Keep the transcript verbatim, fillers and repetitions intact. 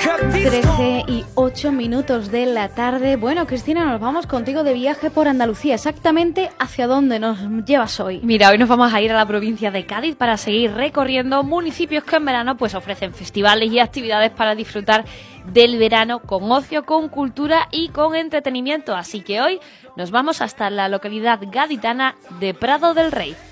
trece y ocho minutos de la tarde. Bueno, Cristina, nos vamos contigo de viaje por Andalucía. Exactamente, ¿hacia dónde nos llevas hoy? Mira, hoy nos vamos a ir a la provincia de Cádiz para seguir recorriendo municipios que en verano pues ofrecen festivales y actividades para disfrutar del verano con ocio, con cultura y con entretenimiento. Así que hoy nos vamos hasta la localidad gaditana de Prado del Rey.